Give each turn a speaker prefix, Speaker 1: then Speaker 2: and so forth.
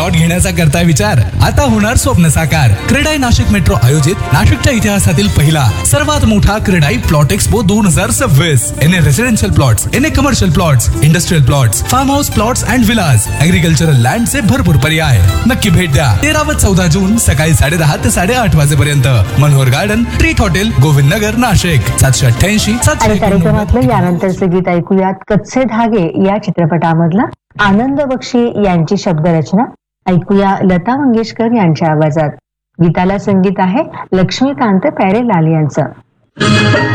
Speaker 1: Plot घेण्याचा करता विचार आता होणार स्वप्न साकार. क्रेडाई नाशिक मेट्रो आयोजित नाशिकच्या इतिहासातील पहिला सर्वात मोठा क्रेडाई प्लॉट एक्सपो 2026. एने रेसिडेन्शियल प्लॉट्स, एने commercial plots, industrial plots, form house plots and Vilas, agricultural land चे भरपूर पर्याय. नक्की भेट द्या. 13 व 14 जून सकाळी 10:30 ते 8:30 वाजेपर्यंत. Manohar garden, treat hotel, Govind Nagar, Nashik. 788
Speaker 2: आणि कार्यक्रमातलं यानंतरचं गीत ऐकूयात. कच्चे धागे या चित्रपटामधला आनंद बक्षी यांची शब्दरचना. ऐकूया लता मंगेशकर यांच्या आवाजात. गीताला संगीत आहे लक्ष्मीकांत प्यारेलाल यांचं.